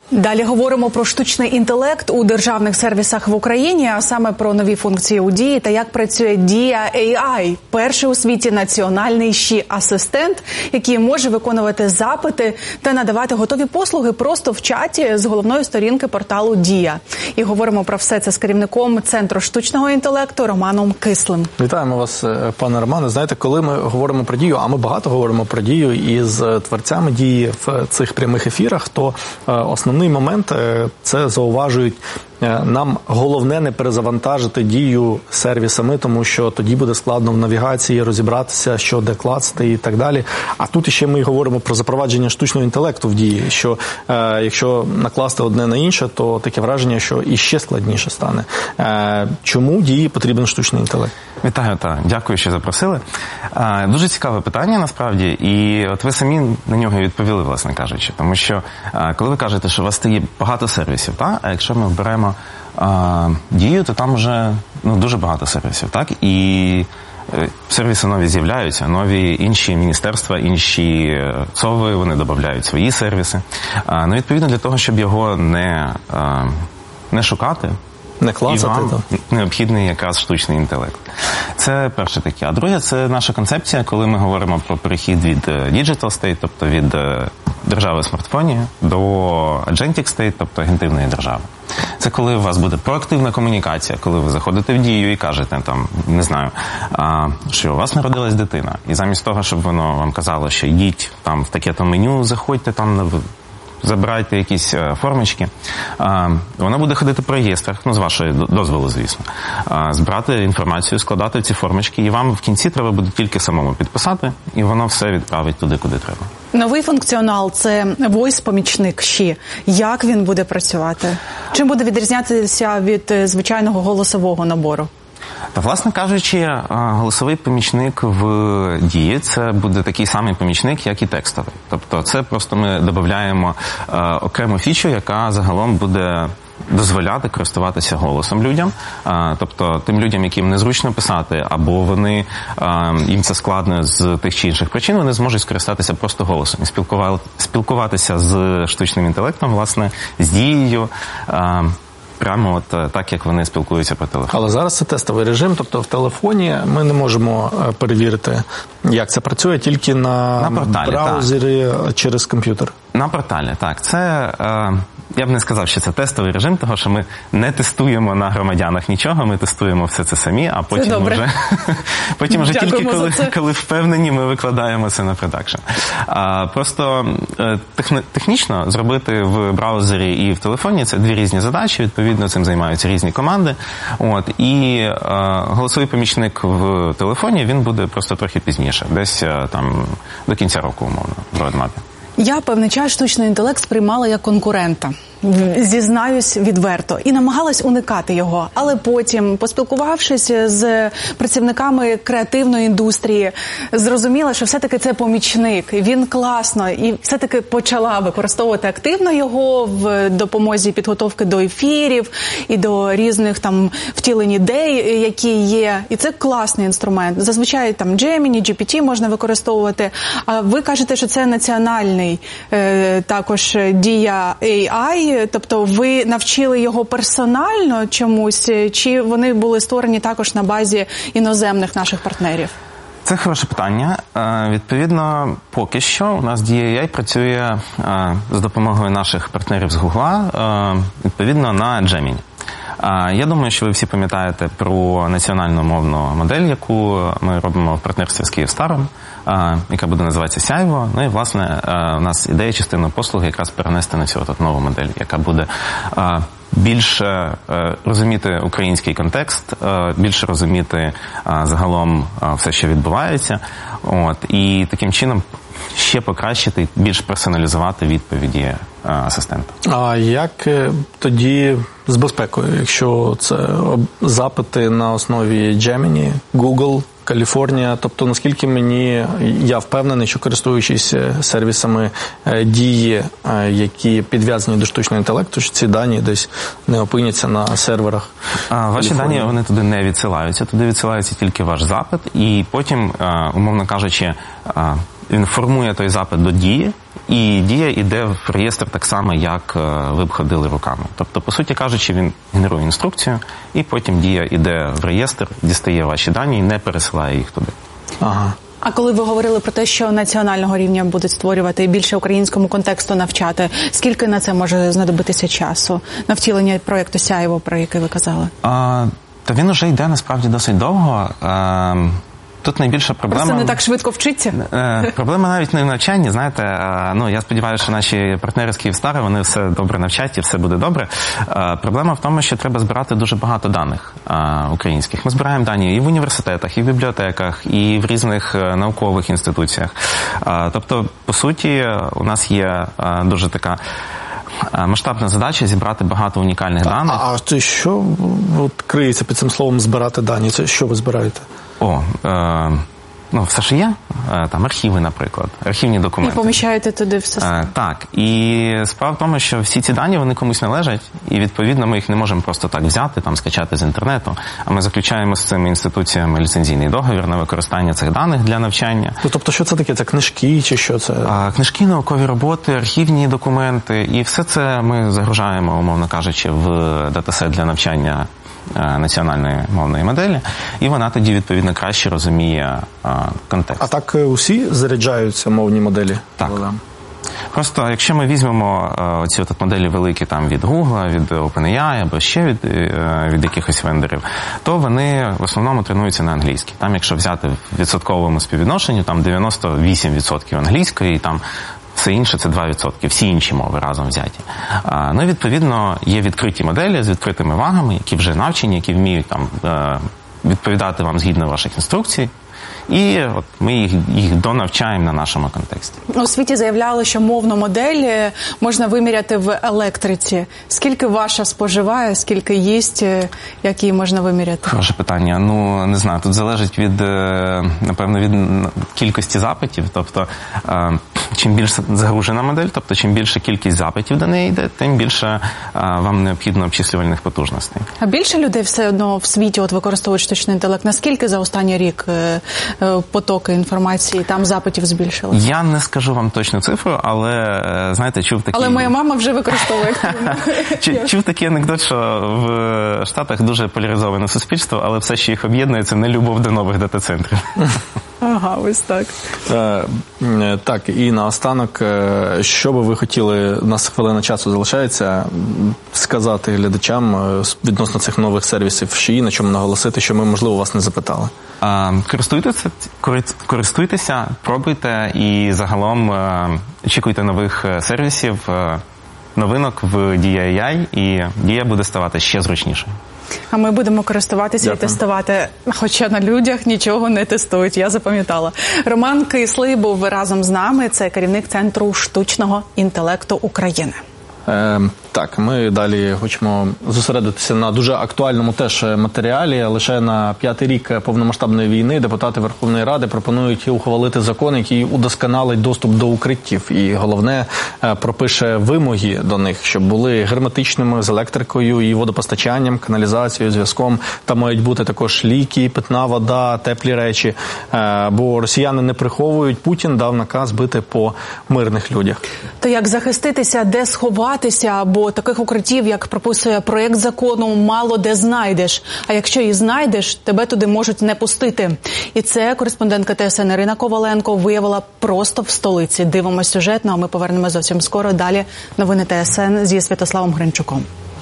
Далі говоримо про штучний інтелект у державних сервісах в Україні, а саме про нові функції у Дії та як працює Дія AI. Перший у світі національний асистент, який може виконувати запити та надавати готові послуги просто в чаті з головної сторінки порталу Дія. І говоримо про все це з керівником Центру штучного інтелекту Романом Кислим. Вітаємо вас, пане Романе. Знаєте, коли ми говоримо про Дію, а ми багато говоримо про Дію із творцями Дії в цих прямих ефірах, то основний момент – це зауважують, нам головне не перезавантажити Дію сервісами, тому що тоді буде складно в навігації розібратися, що де клацати і так далі. А тут ще ми говоримо про запровадження штучного інтелекту в Дії, що якщо накласти одне на інше, то таке враження, що іще складніше стане. Чому Дії потрібен штучний інтелект? Вітаю, дякую, що запросили. Дуже цікаве питання, насправді, і от ви самі на нього відповіли, власне кажучи. Тому що, коли ви кажете, що у вас стає багато сервісів, а якщо ми беремо Дію, то там вже дуже багато сервісів, так? І сервіси нові з'являються, нові інші міністерства, інші ЦОВи, вони додають свої сервіси. Відповідно, для того, щоб його не шукати, не клацати, і вам необхідний якраз штучний інтелект. Це перше таке. А друге, це наша концепція, коли ми говоримо про перехід від Digital State, тобто від держави смартфонів, до Agentic State, тобто агентивної держави. Це коли у вас буде проактивна комунікація, коли ви заходите в Дію і кажете, не знаю, що у вас народилась дитина. І замість того, щоб воно вам казало, що йдіть там в таке-то меню, заходьте там забирайте якісь формочки, вона буде ходити по реєстрах, з вашої дозволу, звісно, збирати інформацію, складати ці формочки, і вам в кінці треба буде тільки самому підписати, і воно все відправить туди, куди треба. Новий функціонал – це Voice-помічник ще. Як він буде працювати? Чим буде відрізнятися від звичайного голосового набору? Та, власне кажучи, голосовий помічник в Дії – це буде такий самий помічник, як і текстовий. Тобто це просто ми додаємо окрему фічу, яка загалом буде дозволяти користуватися голосом людям. Тобто тим людям, яким незручно писати, або їм це складно з тих чи інших причин, вони зможуть скористатися просто голосом і спілкуватися з штучним інтелектом, власне, з Дією, прямо так, як вони спілкуються по телефону. Але зараз це тестовий режим, тобто в телефоні ми не можемо перевірити, як це працює, тільки на порталі, браузері, так, через комп'ютер. На порталі, так. Це, я б не сказав, що це тестовий режим, тому що ми не тестуємо на громадянах нічого, ми тестуємо все це самі, а потім вже тільки коли впевнені, ми викладаємо це на продакшн. Просто технічно зробити в браузері і в телефоні – це дві різні задачі, відповідно цим займаються різні команди. І голосовий помічник в телефоні, він буде просто трохи пізніше, десь там до кінця року, умовно, в родмапі. Я певний час штучний інтелект сприймала як конкурента. Зізнаюсь відверто. І намагалась уникати його. Але потім, поспілкувавшись з працівниками креативної індустрії, зрозуміла, що все-таки це помічник. Він класно. І все-таки почала використовувати активно його в допомозі підготовки до ефірів і до різних там втілень ідей, які є. І це класний інструмент. Зазвичай там Gemini, GPT можна використовувати. А ви кажете, що це національний також Дія AI. Тобто ви навчили його персонально чомусь, чи вони були створені також на базі іноземних наших партнерів? Це хороше питання. Відповідно, поки що у нас Дія AI працює з допомогою наших партнерів з Гугла, відповідно, на Gemini. Я думаю, що ви всі пам'ятаєте про національну мовну модель, яку ми робимо в партнерстві з Київстаром, яка буде називатися Сяйво. І, власне, у нас ідея частину послуги якраз перенести на цю нову модель, яка буде більше розуміти український контекст, більше розуміти загалом все, що відбувається, і таким чином ще покращити, більш персоналізувати відповіді асистента. А як тоді з безпекою, якщо це запити на основі Gemini, Google, Каліфорнія, тобто наскільки я впевнений, що користуючись сервісами Дії, які підв'язані до штучного інтелекту, що ці дані десь не опиняться на серверах. Ваші дані, вони туди не відсилаються, туди відсилається тільки ваш запит, і потім, умовно кажучи, він формує той запит до дії, і дія йде в реєстр так само, як ви б ходили руками. Тобто, по суті кажучи, він генерує інструкцію, і потім дія йде в реєстр, дістає ваші дані і не пересилає їх туди. Ага. А коли ви говорили про те, що національного рівня будуть створювати і більше українському контексту навчати, скільки на це може знадобитися часу? На втілення проєкту «Сяйво», про який ви казали? Та він уже йде, насправді, досить довго. Тут найбільша проблема... Просто не так швидко вчиться? Проблема навіть не в навчанні, знаєте. Я сподіваюся, що наші партнери з Київстара, вони все добре навчать і все буде добре. Проблема в тому, що треба збирати дуже багато даних українських. Ми збираємо дані і в університетах, і в бібліотеках, і в різних наукових інституціях. Тобто, по суті, у нас є дуже така масштабна задача зібрати багато унікальних даних. А що криється під цим словом «збирати дані»? Це що ви збираєте? Все ж є. Там архіви, наприклад, архівні документи. І поміщаєте туди все? Так. І справа в тому, що всі ці дані, вони комусь належать, і, відповідно, ми їх не можемо просто так взяти, там, скачати з інтернету, а ми заключаємо з цими інституціями ліцензійний договір на використання цих даних для навчання. Тобто, що це таке? Це книжки чи що це? Книжки, наукові роботи, архівні документи, і все це ми загружаємо, умовно кажучи, в датасет для навчання національної мовної моделі, і вона тоді, відповідно, краще розуміє контекст. А так усі заряджаються мовні моделі? Так. Просто, якщо ми візьмемо оці моделі великі там від Google, від OpenAI або ще від якихось вендорів, то вони в основному тренуються на англійській. Там, якщо взяти в відсотковому співвідношенні, там 98% англійської, і там все інше – це 2%, всі інші мови разом взяті. Відповідно, є відкриті моделі з відкритими вагами, які вже навчені, які вміють там відповідати вам згідно ваших інструкцій. І от ми їх донавчаємо на нашому контексті. У світі заявляли, що мовну модель можна виміряти в електриці. Скільки ваша споживає, скільки їсть, як її можна виміряти? Хороше питання. Не знаю, тут залежить напевно, від кількості запитів. Тобто, чим більше загружена модель, тобто, чим більша кількість запитів до неї йде, тим більше вам необхідно обчислювальних потужностей. А більше людей все одно в світі використовують штучний інтелект? Наскільки за останній рік потоки інформації, там запитів збільшилися? Я не скажу вам точну цифру, але, знаєте, чув такий... Але моя мама вже використовує. Чув такий анекдот, що в Штатах дуже поляризоване суспільство, але все, що їх об'єднує, це нелюбов до нових дата-центрів. Ага, ось так. Так, і наостанок, що би ви хотіли, у нас хвилина часу залишається, сказати глядачам відносно цих нових сервісів, що є, на чому наголосити, що ми, можливо, вас не запитали? Користуйтеся, пробуйте і загалом очікуйте нових сервісів, новинок в Дія.AI, і Дія буде ставати ще зручнішою. А ми будемо користуватися і тестувати, хоча на людях нічого не тестують, я запам'ятала. Роман Кислий був разом з нами, це керівник Центру штучного інтелекту України. Так, ми далі хочемо зосередитися на дуже актуальному теж матеріалі. Лише на 5-й рік повномасштабної війни депутати Верховної Ради пропонують ухвалити закон, який удосконалить доступ до укриттів. І головне, пропише вимоги до них, щоб були герметичними, з електрикою і водопостачанням, каналізацією, зв'язком. Там мають бути також ліки, питна вода, теплі речі. Бо росіяни не приховують. Путін дав наказ бити по мирних людях. То як захиститися, де сховатися, бо таких укриттів, як прописує проєкт закону, мало де знайдеш. А якщо і знайдеш, тебе туди можуть не пустити. І це кореспондентка ТСН Ірина Коваленко виявила просто в столиці. Дивимось сюжетно, а ми повернемось зовсім скоро. Далі новини ТСН зі Святославом Гринчуком.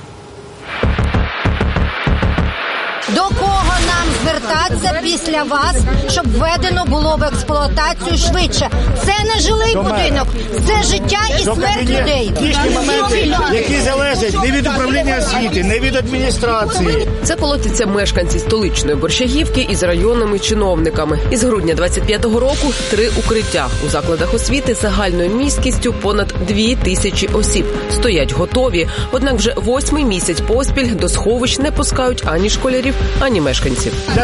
До кого нам звертатися після вас, щоб введено було в експлуатацію швидше? Це не жилий будинок, це життя і смерть людей. Технічні моменти, які залежать не від управління освіти, не від адміністрації. Це колотяться мешканці столичної Борщагівки із районними чиновниками. Із грудня 25-го року 3 укриття у закладах освіти загальною міськістю понад 2000 осіб. Стоять готові, однак вже 8-й місяць поспіль до сховищ не пускають ані школярів, ані мешканців. Для того, щоб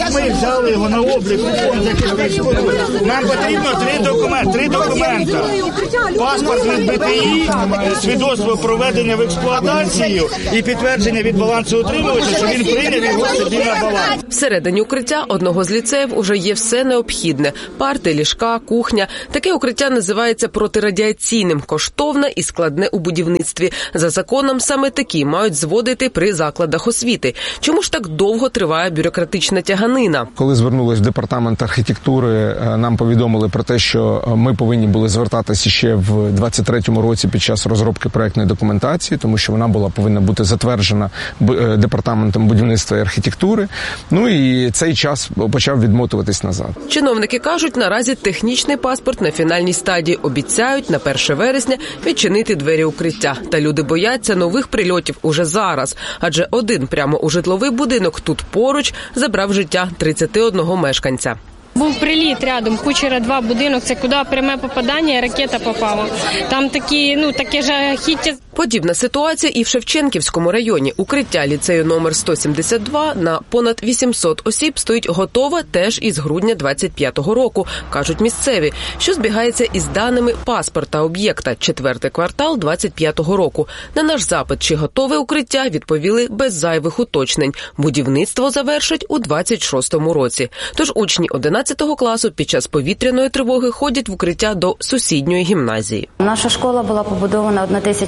щоб ми взяли його на облік у фонд захисних споруд, нам потрібно три документи. Паспорт від БТІ, свідоцтво про введення в експлуатацію і підтвердження від балансоутримувача, що він прийняв його собі на баланс. Всередині укриття одного з ліцеїв уже є все необхідне – парти, ліжка, кухня. Таке укриття називається протирадіаційним, коштовне і складне у будівництві. За законом саме такі мають зводити при закладах освіти. Чому ж так довго триває бюрократична тяганина? Коли звернулись в департамент архітектури, нам повідомили про те, що ми повинні були звертатися ще в 23-му році під час розробки проектної документації, тому що вона повинна бути затверджена департаментом будівництва і архітектури. Ну і цей час почав відмотуватись назад. Чиновники кажуть, наразі технічний паспорт на фінальній стадії. Обіцяють на 1 вересня відчинити двері укриття. Та люди бояться нових прильотів уже зараз. Адже один прямо у житловий будинок тут поруч забрав життя 31 мешканця. Був приліт рядом, Кучера 2 будинок, це куди пряме попадання, ракета попала. Там таке жахіття. Подібна ситуація і в Шевченківському районі. Укриття ліцею номер 172 на понад 800 осіб стоїть готове теж із грудня 25-го року, кажуть місцеві, що збігається із даними паспорта об'єкта, 4-й квартал 25-го року. На наш запит, чи готове укриття, відповіли без зайвих уточнень. Будівництво завершать у 26-му році. Тож учні 11 класу під час повітряної тривоги ходять в укриття до сусідньої гімназії. Наша школа була побудована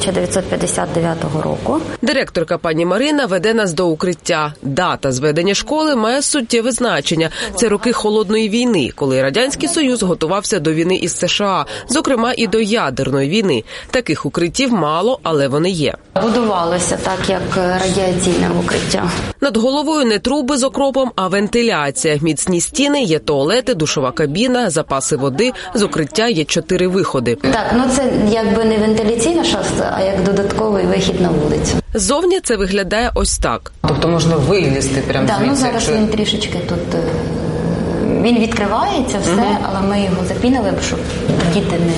1959 року. Директорка пані Марина веде нас до укриття. Дата зведення школи має суттєве значення. Це роки Холодної війни, коли Радянський Союз готувався до війни із США, зокрема і до ядерної війни. Таких укриттів мало, але вони є. Будувалося так, як радіаційне укриття. Над головою не труби з окропом, а вентиляція. Міцні стіни, є туалети, душова кабіна, запаси води. З укриття є 4 виходи. Так, це якби не вентиляційна шахта, а як додатковий вихід на вулицю. Ззовні це виглядає ось так. Тобто можна вилізти прямо звідси? Так, зараз він трішечки тут... Він відкривається, все, але ми його запінили, щоб діти не...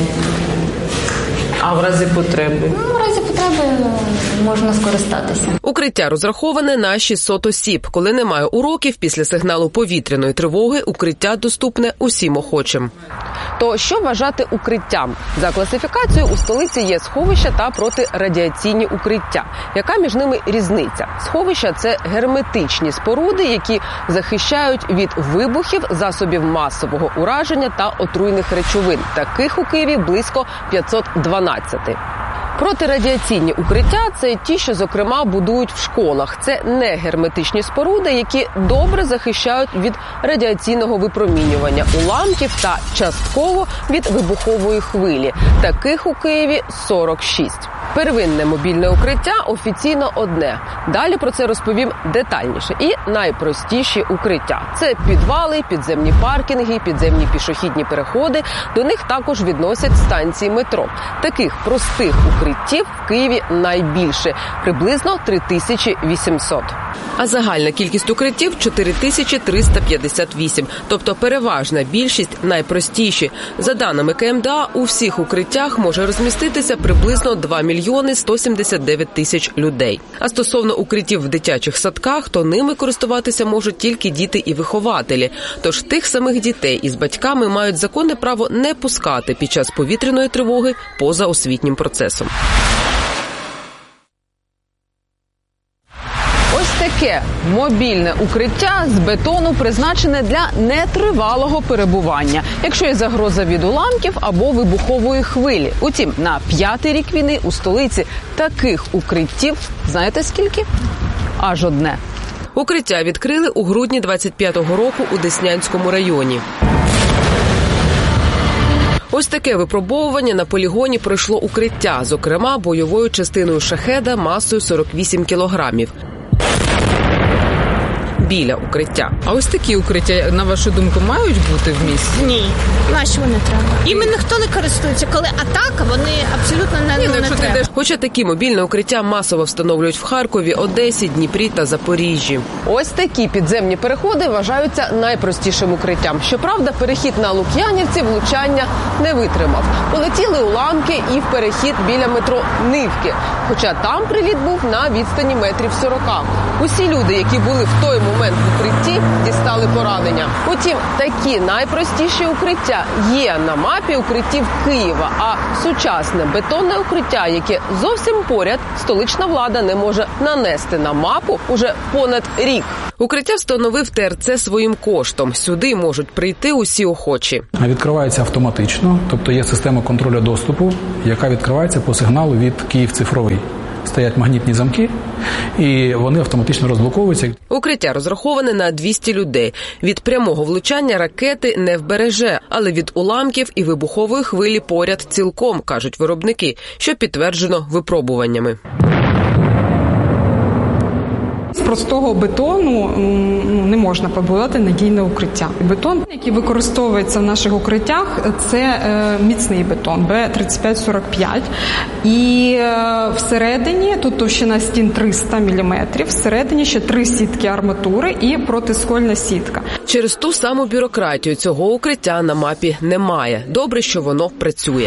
А в разі потреби? В разі потреби можна скористатися. Укриття розраховане на 600 осіб. Коли немає уроків, після сигналу повітряної тривоги укриття доступне усім охочим. То що вважати укриттям? За класифікацією у столиці є сховища та протирадіаційні укриття. Яка між ними різниця? Сховища – це герметичні споруди, які захищають від вибухів, засобів масового ураження та отруйних речовин. Таких у Києві близько 512. Протирадіаційні укриття – це ті, що, зокрема, будують в школах. Це не герметичні споруди, які добре захищають від радіаційного випромінювання, уламків та частково від вибухової хвилі. Таких у Києві 46. Первинне мобільне укриття офіційно одне. Далі про це розповім детальніше. І найпростіші укриття. Це підвали, підземні паркінги, підземні пішохідні переходи. До них також відносять станції метро. Таких простих укриттів в Києві найбільше – приблизно 3800. А загальна кількість укриттів – 4358. Тобто переважна більшість найпростіші. За даними КМДА, у всіх укриттях може розміститися приблизно 2 мільйони 179 тисяч людей. А стосовно укриттів в дитячих садках, то ними користуватися можуть тільки діти і вихователі. Тож тих самих дітей із батьками мають законне право не пускати під час повітряної тривоги поза освітнім процесом. Ось таке мобільне укриття з бетону призначене для нетривалого перебування, якщо є загроза від уламків або вибухової хвилі. Утім, на 5-й рік війни у столиці таких укриттів, знаєте скільки? Аж одне. Укриття відкрили у грудні 25-го року у Деснянському районі. Ось таке випробовування на полігоні пройшло укриття, зокрема бойовою частиною «Шахеда» масою 48 кілограмів. Біля укриття. А ось такі укриття, на вашу думку, мають бути в місті? Ні. Нащо вони треба? Іми ніхто не користується. Коли атака, вони абсолютно не треба. Хоча такі мобільні укриття масово встановлюють в Харкові, Одесі, Дніпрі та Запоріжжі. Ось такі підземні переходи вважаються найпростішим укриттям. Щоправда, перехід на Лук'янівці влучання не витримав. Полетіли уламки і в перехід біля метро Нивки. Хоча там приліт був на відстані метрів 40. Усі люди, які були в той момент в укритті, дістали поранення. Утім, такі найпростіші укриття є на мапі укриттів Києва, а сучасне бетонне укриття, яке зовсім поряд, столична влада не може нанести на мапу уже понад рік. Укриття встановив ТРЦ своїм коштом. Сюди можуть прийти усі охочі. Відкривається автоматично, тобто є система контролю доступу, яка відкривається по сигналу від «Київ-цифровий». Стоять магнітні замки, і вони автоматично розблоковуються. Укриття розраховане на 200 людей. Від прямого влучання ракети не вбереже, але від уламків і вибухової хвилі поряд цілком, кажуть виробники, що підтверджено випробуваннями. З простого бетону не можна побудувати надійне укриття. Бетон, який використовується в наших укриттях, це міцний бетон Б35-45. І всередині, тут товщина стін 300 мм, всередині ще 3 сітки арматури і протискольна сітка. Через ту саму бюрократію цього укриття на мапі немає. Добре, що воно працює.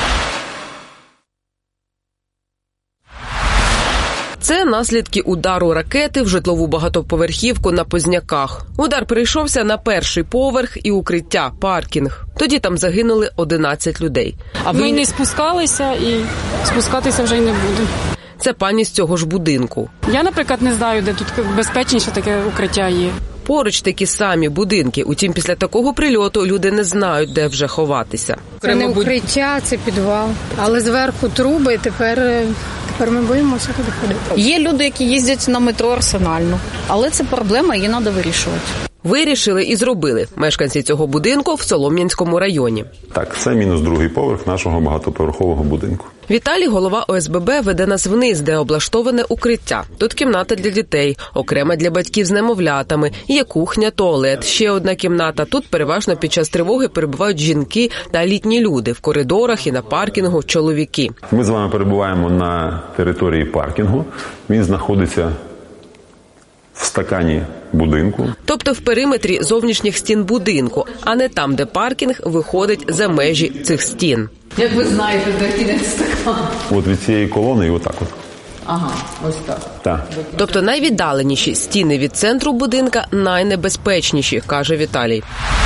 Це наслідки удару ракети в житлову багатоповерхівку на Позняках. Удар прийшовся на перший поверх і укриття, паркінг. Тоді там загинули 11 людей. Ми не спускалися і спускатися вже й не будемо. Це пані з цього ж будинку. Я, наприклад, не знаю, де тут безпечніше таке укриття є. Поруч такі самі будинки. Утім, після такого прильоту люди не знають, де вже ховатися. Це не укриття, це підвал. Але зверху труби, тепер ми боїмося туди ходити. Є люди, які їздять на метро Арсенальну. Але це проблема, її треба вирішувати. Вирішили і зробили мешканці цього будинку в Солом'янському районі. Так, це мінус другий поверх нашого багатоповерхового будинку. Віталій, голова ОСББ, веде нас вниз, де облаштоване укриття. Тут кімната для дітей, окрема для батьків з немовлятами, є кухня, туалет, ще одна кімната. Тут переважно під час тривоги перебувають жінки та літні люди. В коридорах і на паркінгу чоловіки. Ми з вами перебуваємо на території паркінгу. Він знаходиться в стакані будинку. Тобто в периметрі зовнішніх стін будинку, а не там, де паркінг виходить за межі цих стін. Як ви знаєте, де кінець стакан? От від цієї колони і отак от. Ага, ось так. Так. Тобто найвіддаленіші стіни від центру будинка найнебезпечніші, каже Віталій.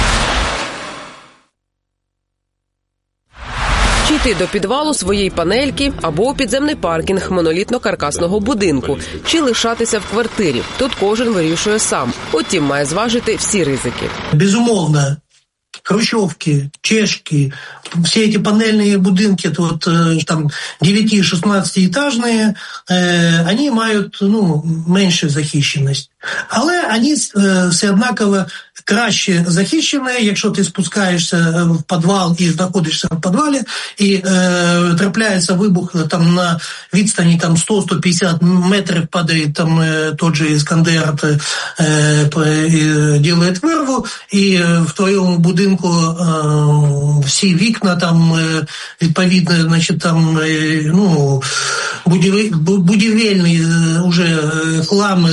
Чи йти до підвалу своєї панельки або у підземний паркінг монолітно-каркасного будинку, чи лишатися в квартирі. Тут кожен вирішує сам. Утім, має зважити всі ризики. Безумовно, хрущевки, чешки, все эти панельные будинки, вот, там 9-16-этажные, они мають меншу захищеність. Але вони все однаково краще захищені, якщо ти спускаєшся в підвал і знаходишся в підвалі, і трапляється вибух там на відстані там 100-150 метрів, падає там тот же Іскандер, делает вирву, і в твоєму будинку всі вікна там відповідно, значить, там будівельний уже хлам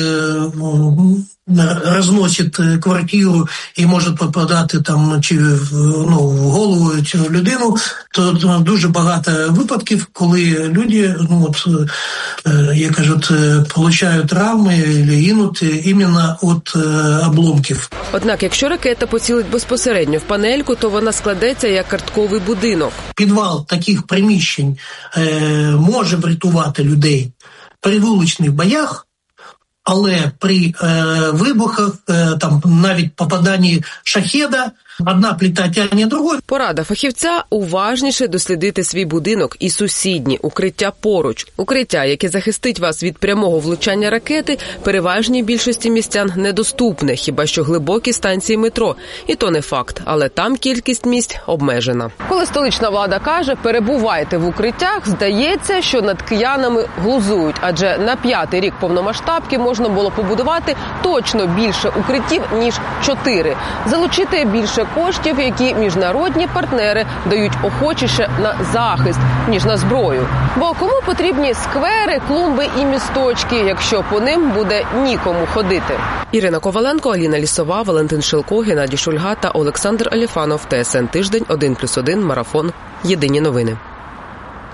розносить квартиру і може попадати там чи в голову, чи в людину, то дуже багато випадків, коли люди, як кажуть, отримують травми або гинуть іменно від обломків. Однак, якщо ракета поцілить безпосередньо в панельку, то вона складеться як картковий будинок. Підвал таких приміщень може врятувати людей при вуличних боях, але при вибухах, там навіть попаданні шахеда, одна плита тягне другу. Порада фахівця – уважніше дослідити свій будинок і сусідні, укриття поруч. Укриття, яке захистить вас від прямого влучання ракети, переважній більшості містян недоступне, хіба що глибокі станції метро. І то не факт, але там кількість місць обмежена. Коли столична влада каже «перебувайте в укриттях», здається, що над киянами глузують. Адже на 5-й рік повномасштабки можна було побудувати точно більше укриттів, ніж 4. Залучити більше коштів, які міжнародні партнери дають охочіше на захист, ніж на зброю. Бо кому потрібні сквери, клумби і місточки, якщо по ним буде нікому ходити? Ірина Коваленко, Аліна Лісова, Валентин Шилко, Геннадій Шульга та Олександр Аліфанов. ТСН Тиждень, 1+1, Марафон. Єдині новини.